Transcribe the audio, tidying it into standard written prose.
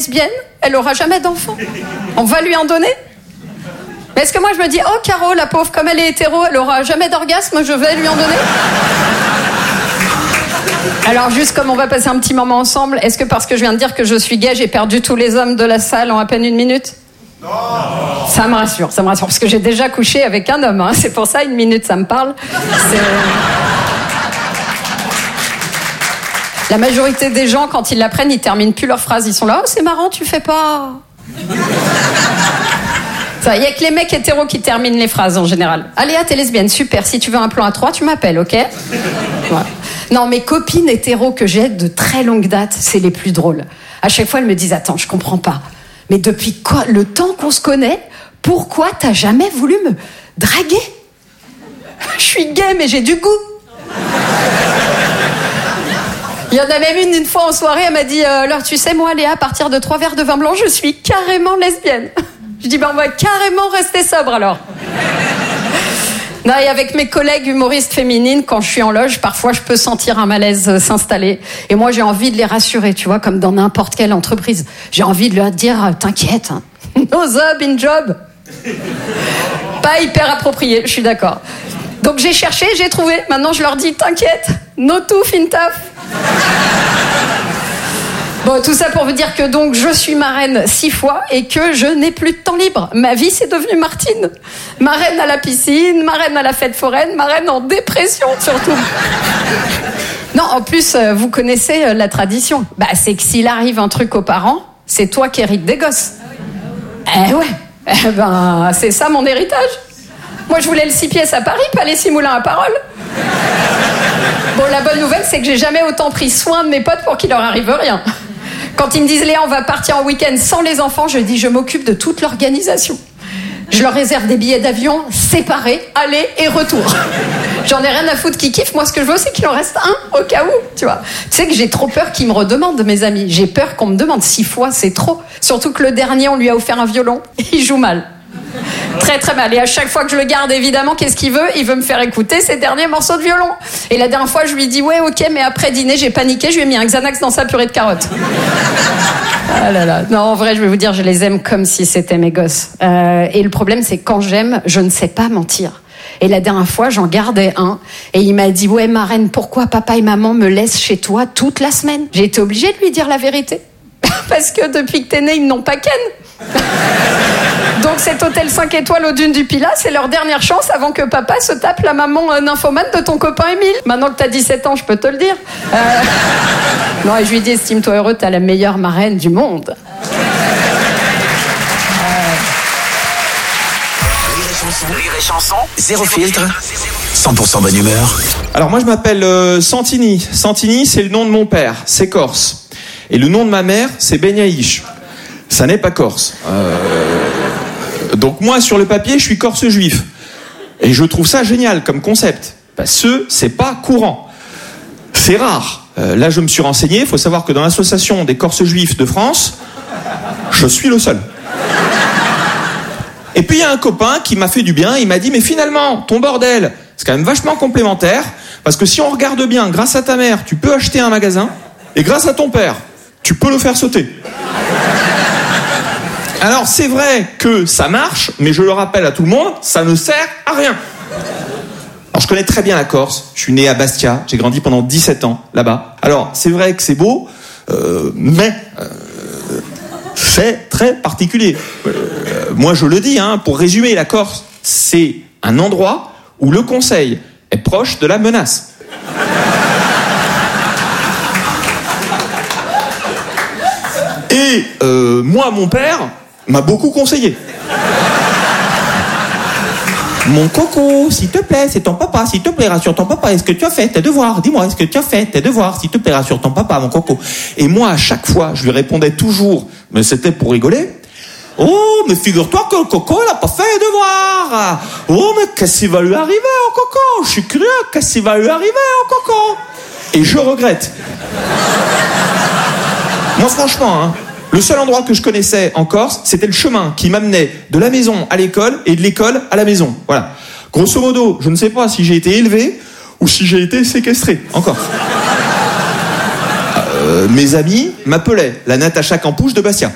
lesbienne, elle aura jamais d'enfant. On va lui en donner. Mais est-ce que moi je me dis, oh Caro, la pauvre, comme elle est hétéro, elle aura jamais d'orgasme, je vais lui en donner? Alors juste comme on va passer un petit moment ensemble, est-ce que parce que je viens de dire que je suis gay, j'ai perdu tous les hommes de la salle en à peine 1 minute? Non. Ça me rassure, parce que j'ai déjà couché avec un homme, hein. C'est pour ça 1 minute ça me parle. La majorité des gens, quand ils l'apprennent, ils terminent plus leur phrase, ils sont là, oh c'est marrant, tu fais pas... Il n'y a que les mecs hétéros qui terminent les phrases en général. Aléa, t'es lesbienne, super. Si tu veux un plan à 3, tu m'appelles, ok? Voilà. Non, mes copines hétéros que j'ai de très longue date, c'est les plus drôles. À chaque fois, elles me disent, attends, je comprends pas. Mais depuis quoi, le temps qu'on se connaît, pourquoi t'as jamais voulu me draguer? Je suis gay, mais j'ai du goût. Il y en a même une fois en soirée, elle m'a dit, alors tu sais, moi, Léa, à partir de 3 verres de vin blanc, je suis carrément lesbienne. Je dis, on va carrément rester sobre alors. Non, et avec mes collègues humoristes féminines, quand je suis en loge, parfois je peux sentir un malaise s'installer. Et moi, j'ai envie de les rassurer, tu vois, comme dans n'importe quelle entreprise. J'ai envie de leur dire, t'inquiète, hein. No job in job. Pas hyper approprié, je suis d'accord. Donc j'ai cherché, j'ai trouvé. Maintenant, je leur dis, t'inquiète, no touf in taf. Bon, tout ça pour vous dire que donc je suis marraine 6 fois et que je n'ai plus de temps libre. Ma vie, c'est devenu Martine. Marraine à la piscine, marraine à la fête foraine, marraine en dépression surtout. Non, en plus, vous connaissez la tradition. Bah, c'est que s'il arrive un truc aux parents, c'est toi qui hérites des gosses. Eh ouais, eh ben, c'est ça mon héritage. Moi, je voulais le 6 pièces à Paris, pas les 6 moulins à Parole. Bon, la bonne nouvelle, c'est que j'ai jamais autant pris soin de mes potes pour qu'il leur arrive rien. Quand ils me disent, Léa, on va partir en week-end sans les enfants, je dis, je m'occupe de toute l'organisation. Je leur réserve des billets d'avion séparés, aller et retour. J'en ai rien à foutre qu'ils kiffent. Moi, ce que je veux, c'est qu'il en reste un au cas où, tu vois. Tu sais que j'ai trop peur qu'ils me redemandent, mes amis. J'ai peur qu'on me demande 6 fois, c'est trop. Surtout que le dernier, on lui a offert un violon. Il joue mal. Très très mal. Et à chaque fois que je le garde, évidemment, qu'est-ce qu'il veut? Il veut me faire écouter ses derniers morceaux de violon. Et la dernière fois, je lui dis, ouais, ok, mais après dîner, j'ai paniqué, je lui ai mis un Xanax dans sa purée de carottes. Ah là là. Non, en vrai, je vais vous dire, je les aime comme si c'était mes gosses. Et le problème, c'est que quand j'aime, je ne sais pas mentir. Et la dernière fois, j'en gardais un. Et il m'a dit, ouais, marraine, pourquoi papa et maman me laissent chez toi toute la semaine? J'ai été obligée de lui dire la vérité. Parce que depuis que t'es né, ils n'ont pas ken. Donc cet hôtel 5 étoiles aux dunes du Pilat, c'est leur dernière chance avant que papa se tape la maman nymphomane de ton copain Émile. Maintenant que t'as 17 ans, je peux te le dire. Non, et je lui dis, estime-toi heureux, t'as la meilleure marraine du monde. Rire et chanson, zéro filtre, 100% bonne humeur. Alors moi je m'appelle Santini. Santini, c'est le nom de mon père, c'est corse. Et le nom de ma mère, c'est Benyaïch. Ça n'est pas corse. Donc moi, sur le papier, je suis corse juif. Et je trouve ça génial comme concept. Parce que c'est pas courant. C'est rare. Là, je me suis renseigné. Il faut savoir que dans l'association des Corses juifs de France, je suis le seul. Et puis il y a un copain qui m'a fait du bien. Il m'a dit, mais finalement, ton bordel, c'est quand même vachement complémentaire. Parce que si on regarde bien, grâce à ta mère, tu peux acheter un magasin. Et grâce à ton père, tu peux le faire sauter. Alors c'est vrai que ça marche, mais je le rappelle à tout le monde, ça ne sert à rien. Alors je connais très bien la Corse, je suis né à Bastia, j'ai grandi pendant 17 ans là-bas. Alors c'est vrai que c'est beau, mais c'est très particulier. Moi je le dis, pour résumer, la Corse, c'est un endroit où le conseil est proche de la menace. Et moi, mon père m'a beaucoup conseillé. Mon coco, s'il te plaît, c'est ton papa, s'il te plaît, rassure ton papa. Est-ce que tu as fait tes devoirs? Dis-moi, est-ce que tu as fait tes devoirs? S'il te plaît, rassure ton papa, mon coco. Et moi, à chaque fois, je lui répondais toujours, mais c'était pour rigoler. Oh, mais figure-toi que le coco, il n'a pas fait les devoirs. Oh, mais qu'est-ce qui va lui arriver au coco? Je suis curieux, qu'est-ce qui va lui arriver au coco? Et je regrette. Moi, franchement, le seul endroit que je connaissais en Corse, c'était le chemin qui m'amenait de la maison à l'école et de l'école à la maison. Voilà. Grosso modo, je ne sais pas si j'ai été élevé ou si j'ai été séquestré en Corse. Mes amis m'appelaient la Natacha Campouche de Bastia.